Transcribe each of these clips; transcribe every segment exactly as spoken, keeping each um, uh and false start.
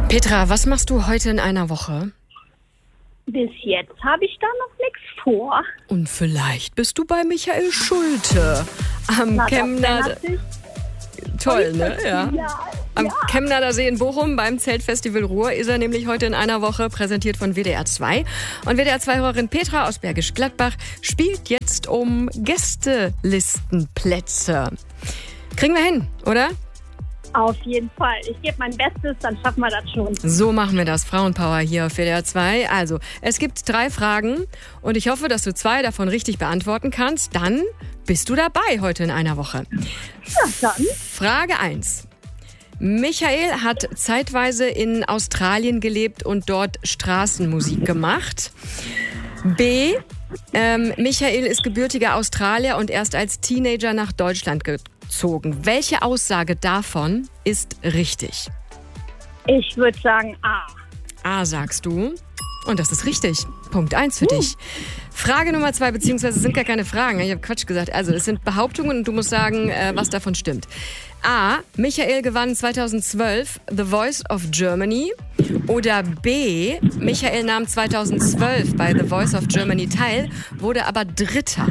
Petra, was machst du heute in einer Woche? Bis jetzt habe ich da noch nichts vor. Und vielleicht bist du bei Michael Schulte am Na, Chemnader. Toll, ne? Ja. Ja, Am ja. Chemnader See in Bochum beim Zeltfestival Ruhr ist er nämlich heute in einer Woche, präsentiert von W D R zwei. Und W D R zwei-Hörerin Petra aus Bergisch Gladbach spielt jetzt um Gästelistenplätze. Kriegen wir hin, oder? Auf jeden Fall. Ich gebe mein Bestes, dann schaffen wir das schon. So machen wir das. Frauenpower hier auf W D R zwei. Also, es gibt drei Fragen und ich hoffe, dass du zwei davon richtig beantworten kannst. Dann bist du dabei heute in einer Woche. Ja, dann. Frage eins. Michael hat zeitweise in Australien gelebt und dort Straßenmusik gemacht. B. Ähm, Michael ist gebürtiger Australier und erst als Teenager nach Deutschland gezogen. Welche Aussage davon ist richtig? Ich würde sagen A. A sagst du. Und das ist richtig. Punkt eins für dich. Frage Nummer zwei, beziehungsweise es sind gar keine Fragen. Ich habe Quatsch gesagt. Also es sind Behauptungen und du musst sagen, äh, was davon stimmt. A. Michael gewann zweitausendzwölf The Voice of Germany. Oder B. Michael nahm zweitausendzwölf bei The Voice of Germany teil, wurde aber Dritter.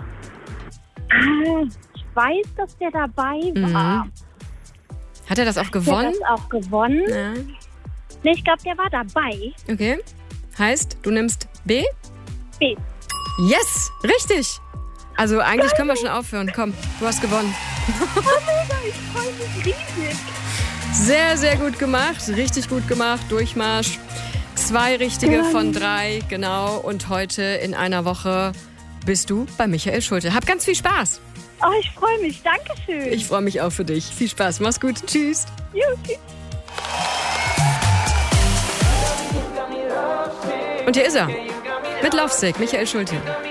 Ah, ich weiß, dass der dabei war. Mhm. Hat er das auch Der gewonnen? hat das auch gewonnen. Ja. Nee, ich glaube, der war dabei. Okay. Heißt, du nimmst B? B. Yes! Richtig! Also eigentlich können wir schon aufhören. Komm, du hast gewonnen. Oh mega, ich freue mich riesig. Sehr, sehr gut gemacht. Richtig gut gemacht. Durchmarsch. Zwei richtige von drei, genau. Und heute in einer Woche bist du bei Michael Schulte. Hab ganz viel Spaß. Oh, ich freue mich. Dankeschön. Ich freue mich auch für dich. Viel Spaß. Mach's gut. Tschüss. Jo, tschüss. Und hier ist er. Mit Lovesick, Michael Schulte.